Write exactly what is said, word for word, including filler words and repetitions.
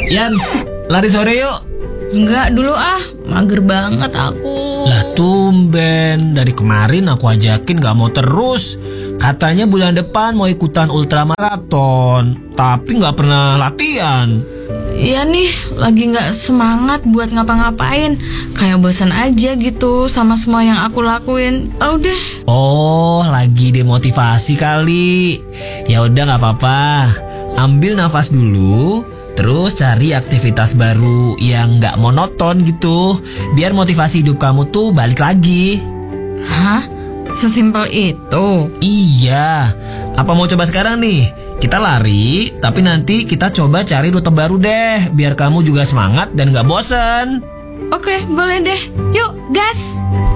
Yan, lari sore yuk. Enggak dulu ah, mager banget aku. Lah tumben, dari kemarin aku ajakin gak mau terus. Katanya bulan depan mau ikutan ultramaraton, tapi gak pernah latihan. Iya nih, lagi gak semangat buat ngapa-ngapain. Kayak bosan aja gitu sama semua yang aku lakuin. Tau deh. Oh, lagi demotivasi kali. Ya udah gak apa-apa. Ambil nafas dulu, terus cari aktivitas baru yang gak monoton gitu, biar motivasi hidup kamu tuh balik lagi. Hah? Sesimpel itu? Iya. Apa mau coba sekarang nih? Kita lari, tapi nanti kita coba cari rute baru deh, biar kamu juga semangat dan gak bosen. Oke, boleh deh. Yuk, gas!